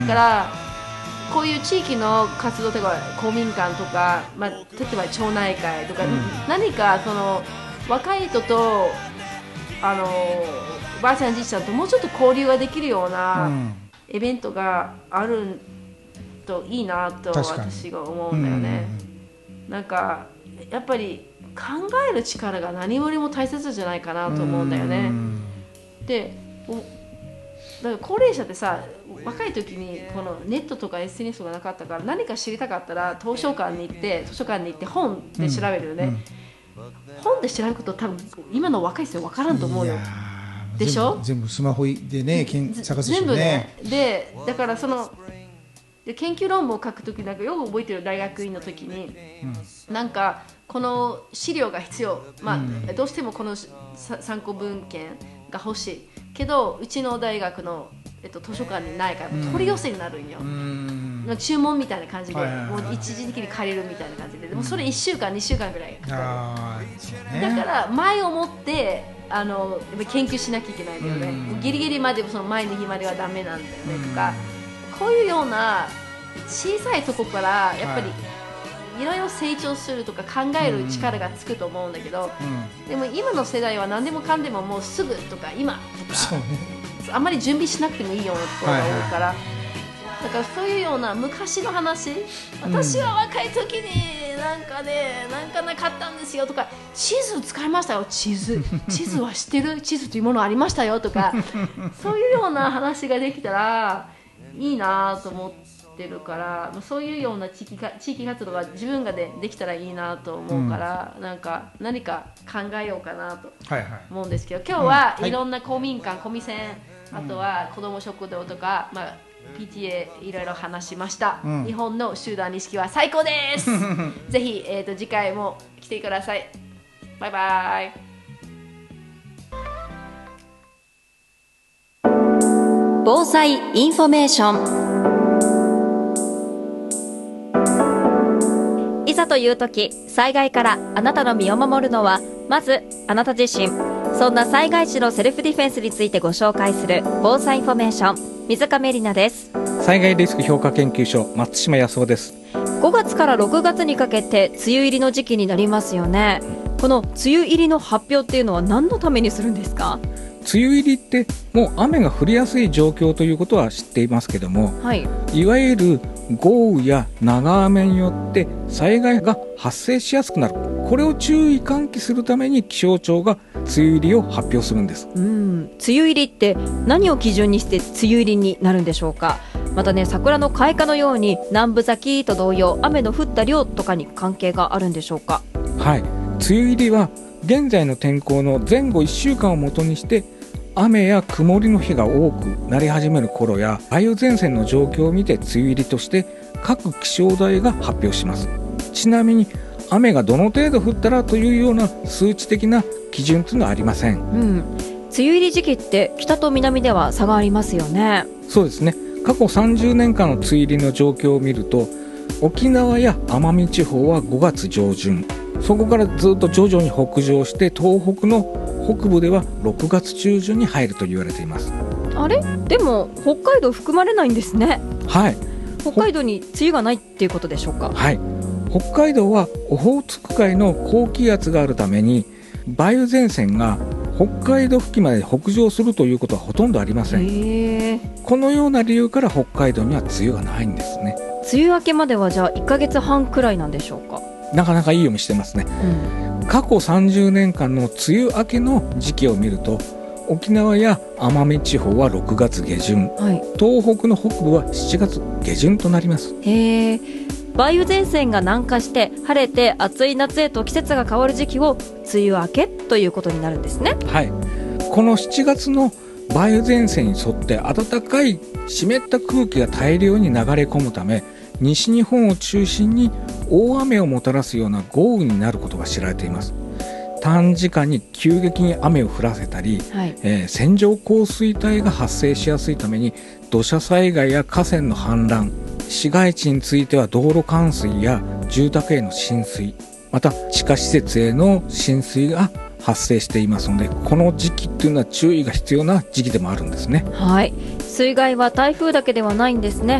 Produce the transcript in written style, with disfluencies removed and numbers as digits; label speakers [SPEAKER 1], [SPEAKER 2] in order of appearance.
[SPEAKER 1] だからこういう地域の活動とか公民館とか、例えば町内会とか、何かその若い人とばあちゃんじいちゃんともうちょっと交流ができるようなイベントがあるといいなと私が思うんだよね。なんかやっぱり考える力が何よりも大切じゃないかなと思うんだよね。でだから高齢者ってさ、若い時にこのネットとか SNS がなかったから、何か知りたかったら図書館に行って本で調べるよね。本で調べること多分今の若い人は分からんと思うよ。でしょ。
[SPEAKER 2] 全部スマホでね探すでしょうね。全部ね。
[SPEAKER 1] でだからその研究論文を書くとき、なんかよく覚えてる大学院の時に、なんかこの資料が必要、どうしてもこの参考文献が欲しいけど、うちの大学の、図書館にないから取り寄せになるんよ。注文みたいな感じで、もう一時的に借りるみたいな感じで、でもそれ1週間2週間ぐらいかかる。だから前をもって研究しなきゃいけないんだよね。ギリギリまでその前の日まではダメなんだよねとか、こういうような小さいとこからやっぱりいろいろ成長するとか考える力がつくと思うんだけど、でも今の世代は何でもかんでももうすぐとか今とか、あんまり準備しなくてもいいようなところが多いから、だからそういうような昔の話、私は若い時になんかなかったんですよとか、地図使いましたよ、地図は知ってる、地図というものありましたよとかそういうような話ができたらいいなと思ってるから、そういうような地域活動が自分ができたらいいなと思うから、何か考えようかなと思うんですけど、今日はいろんな公民館、コミセン、あとは子ども食堂とか、PTA いろいろ話しました。日本の集団意識は最高ですぜひ、次回も来てください。バイバイ。
[SPEAKER 3] 防災インフォメーション。いざという時、災害からあなたの身を守るのはまずあなた自身。そんな災害時のセルフディフェンスについてご紹介する防災インフォメーション、水上里奈です。
[SPEAKER 4] 災害リスク評価研究所、松島康夫です。
[SPEAKER 3] 5月から6月にかけて梅雨入りの時期になりますよね。この梅雨入りの発表っていうのは何のためにするんですか？
[SPEAKER 4] 梅雨入りってもう雨が降りやすい状況ということは知っていますけども、いわゆる豪雨や長雨によって災害が発生しやすくなる、これを注意喚起するために気象庁が梅雨入りを発表するんです。
[SPEAKER 3] 梅雨入りって何を基準にして梅雨入りになるんでしょうか？またね、桜の開花のように南部咲きと同様、雨の降った量とかに関係があるんでしょうか？
[SPEAKER 4] はい、梅雨入りは現在の天候の前後1週間をもとにして、雨や曇りの日が多くなり始める頃や梅雨前線の状況を見て梅雨入りとして各気象台が発表します。ちなみに雨がどの程度降ったらというような数値的な基準というのはありません。
[SPEAKER 3] 梅雨入り時期って北と南では差がありますよね。
[SPEAKER 4] そうですね。過去30年間の梅雨入りの状況を見ると、沖縄や奄美地方は5月上旬、そこからずっと徐々に北上して東北の北部では6月中旬に入ると言われています。
[SPEAKER 3] あれ？でも北海道含まれないんですね。
[SPEAKER 4] はい、
[SPEAKER 3] 北海道に梅雨がないっていうことでしょうか？
[SPEAKER 4] はい、北海道はオホーツク海の高気圧があるために梅雨前線が北海道付近まで北上するということはほとんどありません。このような理由から北海道には梅雨がないんですね。
[SPEAKER 3] 梅雨明けまではじゃあ1ヶ月半くらいなんでしょうか？
[SPEAKER 4] なかなかいい読みしてますね。過去30年間の梅雨明けの時期を見ると、沖縄や奄美地方は6月下旬、東北の北部は7月下旬となります。
[SPEAKER 3] 梅雨前線が南下して晴れて暑い夏へと季節が変わる時期を梅雨明けということになるんですね。
[SPEAKER 4] はい、この7月の梅雨前線に沿って暖かい湿った空気が大量に流れ込むため、西日本を中心に大雨をもたらすような豪雨になることが知られています。短時間に急激に雨を降らせたり、線状降水帯が発生しやすいために土砂災害や河川の氾濫、市街地については道路冠水や住宅への浸水、また地下施設への浸水が発生していますので、この時期っていうのは注意が必要な時期でもあるんですね。
[SPEAKER 3] はい、 水害は台風だけではないんですね。